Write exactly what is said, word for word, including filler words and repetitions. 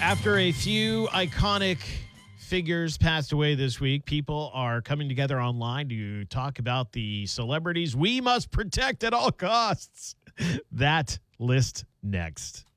After a few iconic figures passed away this week, people are coming together online to talk about the celebrities we must protect at all costs. That list next.